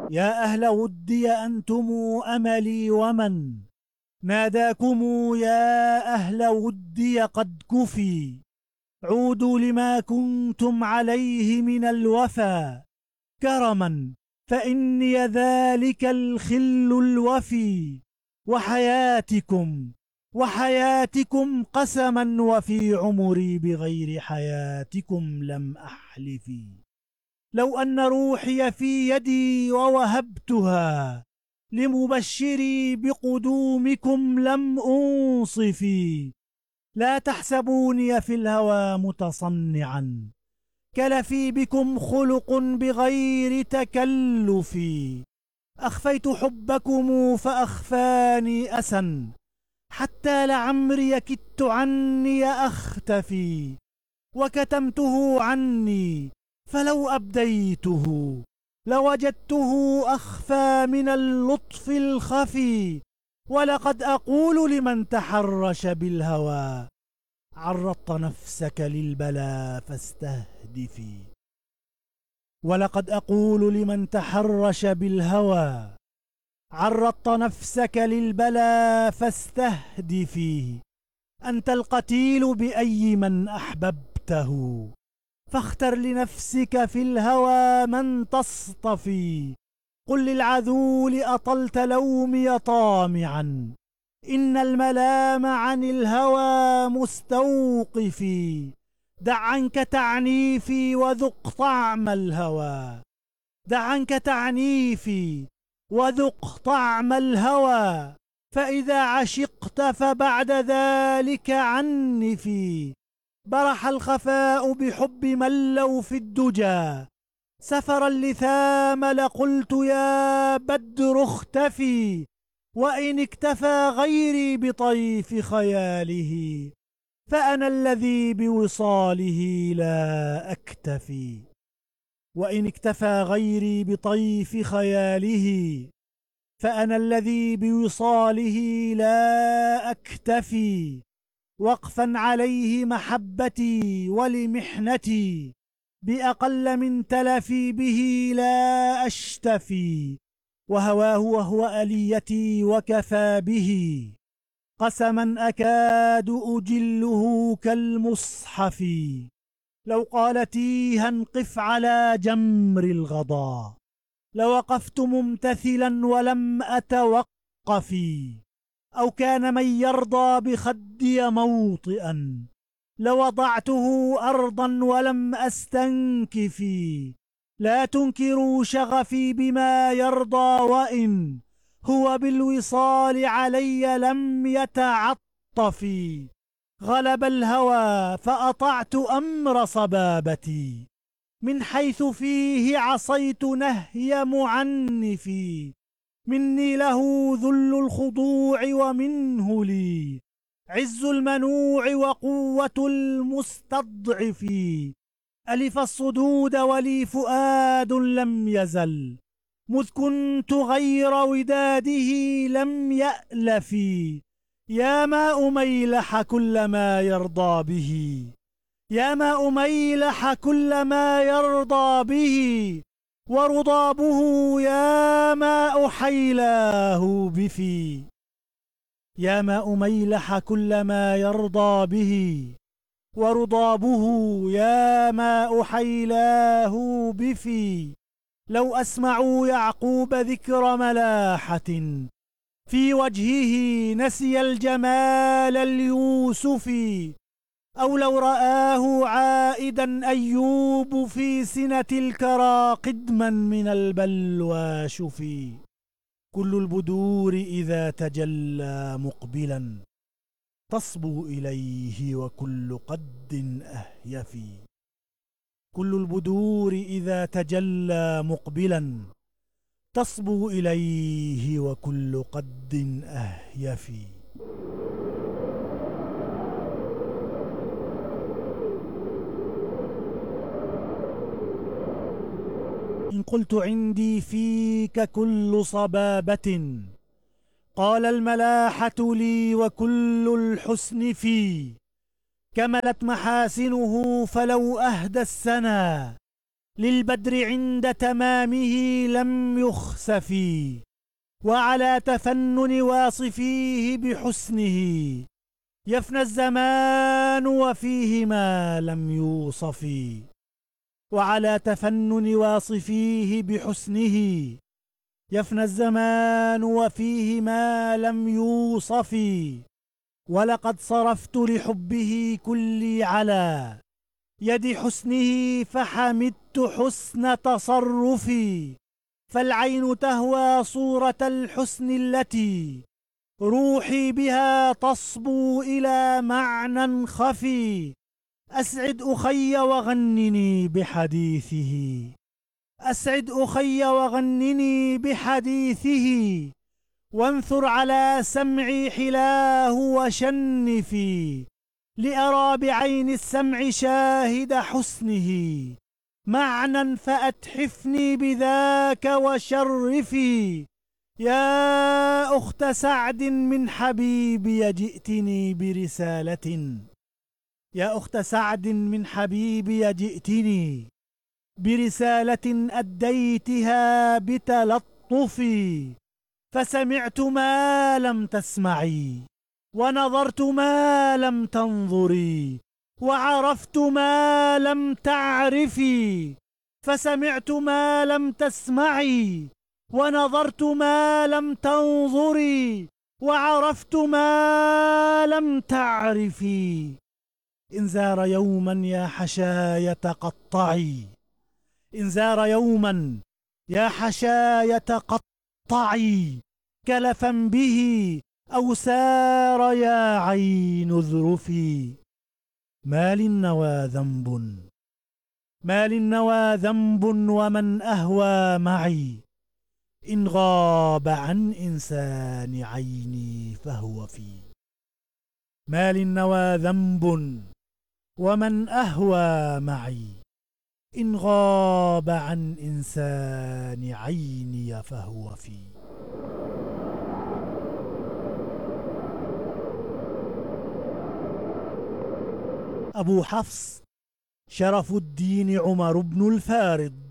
يا أهل ودي أنتم أملي ومن ناداكم يا أهل ودي قد كفي. عودوا لما كنتم عليه من الوفا كرما، فإني ذلك الخل الوفي. وحياتكم قسما، وفي عمري بغير حياتكم لم أحلفي. لو أن روحي في يدي ووهبتها لمبشري بقدومكم لم أنصفي. لا تحسبوني في الهوى متصنعا، كلفي بكم خلق بغير تكلف. أخفيت حبكم فأخفاني أسا، حتى لعمري كدت عني أختفي. وكتمته عني فلو أبديته لوجدته أخفى من اللطف الخفي. ولقد أقول لمن تحرش بالهوى عرضت نفسك للبلا فاستهدفي. ولقد أقول لمن تحرش بالهوى عرضت نفسك للبلا فاستهدفي. أنت القتيل بأي من أحببته، فاختر لنفسك في الهوى من تصطفي. قل للعذول أطلت لومي طامعا، إن الملام عن الهوى مستوقفي. دع عنك تعنيفي وذق طعم الهوى، دع عنك تعنيفي وذق طعم الهوى. فإذا عشقت فبعد ذلك عنفي. برح الخفاء بحب من لو في الدجى سفر اللثام لقلت يا بدر اختفي. وإن اكتفى غيري بطيف خياله فأنا الذي بوصاله لا أكتفي. وإن اكتفى غيري بطيف خياله فأنا الذي بوصاله لا أكتفي. وقفا عليه محبتي ولمحنتي، بأقل من تلفي به لا أشتفي. وهواه وهو أليتي وكفى به، قسما أكاد أجله كالمصحف. لو قال تيها قف على جمر الغضا لوقفت ممتثلا ولم أتوقف. أو كان من يرضى بخدي موطئا لوضعته أرضا ولم أستنكف. لا تنكروا شغفي بما يرضى، وإن هو بالوصال علي لم يتعطف. غلب الهوى فأطعت أمر صبابتي، من حيث فيه عصيت نهي معنفي. مني له ذل الخضوع ومنه لي عز المنوع وقوة المستضعف. ألف الصدود ولي فؤاد لم يزل، مذ كنت غير وداده لم يألف. يا ما أميلح كل ما يرضى به، يا ما أميلح كل ما يرضى به. ورضابه يا ما أحيلاه بفي، يا ما أميلح كل ما يرضى به. ورضابه يا ما أحيلاه بفي. لو أسمعوا يعقوب ذكر ملاحة في وجهه نسي الجمال اليوسفي. أو لو رآه عائدا أيوب في سنة الكرى قدما من البلوى شفي. كل البدور إذا تجلى مقبلا تصبو إليه وكل قد أهيفي. كل البدور إذا تجلى مقبلا تصبو إليه وكل قد أهيفي. إن قلت عندي فيك كل صبابة، قال الملاحة لي وكل الحسن في. كملت محاسنه فلو أهدى السنا للبدر عند تمامه لم يخسف، وعلى تفنن واصفيه بحسنه يفنى الزمان وفيه ما لم يوصف. وعلى تفنن واصفيه بحسنه يفنى الزمان وفيه ما لم يوصف. ولقد صرفت لحبه كلي على يد حسنه فحمدت حسن تصرفي. فالعين تهوى صورة الحسن التي روحي بها تصبو إلى معنى خفي. أسعد أخي وغنني بحديثه، أسعد أخي وغنني بحديثه، وانثر على سمعي حلاه وشنفي، لأرى بعين السمع شاهد حسنه معنى فأتحفني بذاك وشرفي. يا أخت سعد من حبيبي جئتني برسالة، يا أخت سعد من حبيبي جئتني برسالة أديتها بتلطفي. فسمعت ما لم تسمعي، ونظرت ما لم تنظري، وعرفت ما لم تعرفي. فسمعت ما لم تسمعي، ونظرت ما لم تنظري، وعرفت ما لم تعرفي. إن زار يوما يا حشاية قطعي، إن زار يوما يا حشاية قطعي، كلفا به أو سار يا عين اذرفي. ما للنوى ذنب، ما للنوى ذنب ومن أهوى معي، إن غاب عن إنسان عيني فهو في. ما للنوى ذنب ومن أهوى معي، إن غاب عن إنسان عيني فهو في. أبو حفص شرف الدين عمر بن الفارض